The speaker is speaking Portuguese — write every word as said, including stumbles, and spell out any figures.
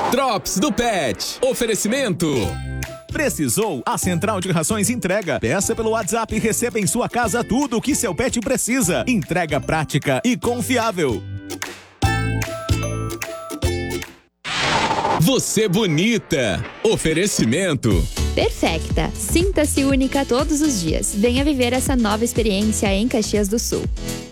Drops do Pet. Oferecimento. Precisou? A Central de Rações entrega. Peça pelo WhatsApp e receba em sua casa tudo o que seu pet precisa. Entrega prática e confiável. Você bonita. Oferecimento. Perfecta. Sinta-se única todos os dias. Venha viver essa nova experiência em Caxias do Sul.